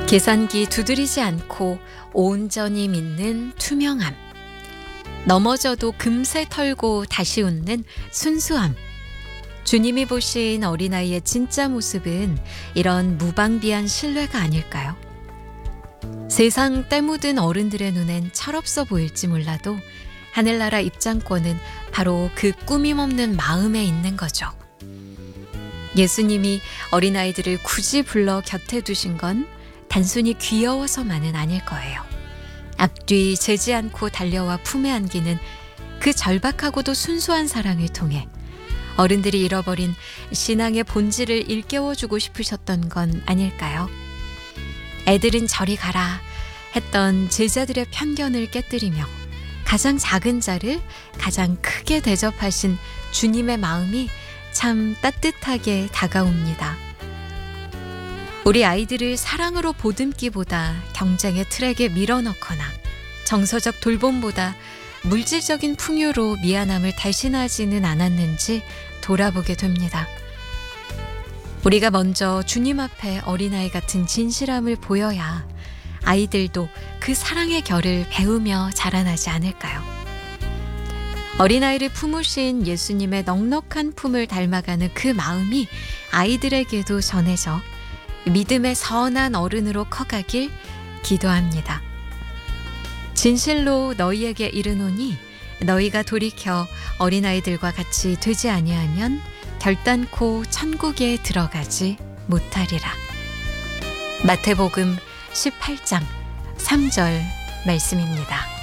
계산기 두드리지 않고 온전히 믿는 투명함. 넘어져도 금세 털고 다시 웃는 순수함. 주님이 보신 어린아이의 진짜 모습은 이런 무방비한 신뢰가 아닐까요? 세상 때 묻은 어른들의 눈엔 철없어 보일지 몰라도 하늘나라 입장권은 바로 그 꾸밈 없는 마음에 있는 거죠. 예수님이 어린아이들을 굳이 불러 곁에 두신 건 단순히 귀여워서만은 아닐 거예요. 앞뒤 재지 않고 달려와 품에 안기는 그 절박하고도 순수한 사랑을 통해 어른들이 잃어버린 신앙의 본질을 일깨워주고 싶으셨던 건 아닐까요? 애들은 저리 가라 했던 제자들의 편견을 깨뜨리며 가장 작은 자를 가장 크게 대접하신 주님의 마음이 참 따뜻하게 다가옵니다. 우리 아이들을 사랑으로 보듬기보다 경쟁의 트랙에 밀어넣거나 정서적 돌봄보다 물질적인 풍요로 미안함을 대신하지는 않았는지 돌아보게 됩니다. 우리가 먼저 주님 앞에 어린아이 같은 진실함을 보여야 아이들도 그 사랑의 결을 배우며 자라나지 않을까요? 어린아이를 품으신 예수님의 넉넉한 품을 닮아가는 그 마음이 아이들에게도 전해져 믿음의 선한 어른으로 커가길 기도합니다. 진실로 너희에게 이르노니 너희가 돌이켜 어린아이들과 같이 되지 아니하면 결단코 천국에 들어가지 못하리라. 마태복음 18장 3절 말씀입니다.